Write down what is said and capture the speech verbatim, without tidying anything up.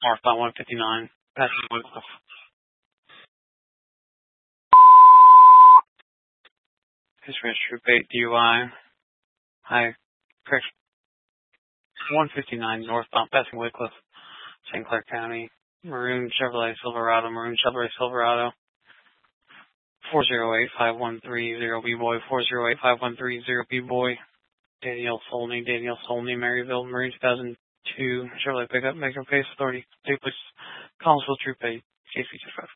Northbound one fifty-nine, passing Wycliffe. History Troop eight D U I. Hi, correct. one fifty-nine northbound, passing Wycliffe, Saint Clair County. Maroon Chevrolet Silverado, Maroon Chevrolet Silverado. four zero eight five one three zero B-Boy, four zero eight five one three zero B-Boy. Danielle Solney, Danielle Solney, Maryville, Marine two thousand two, Chevrolet pickup, Maker Pace Authority, Duplex, Collinsville Troop eight, K C two five.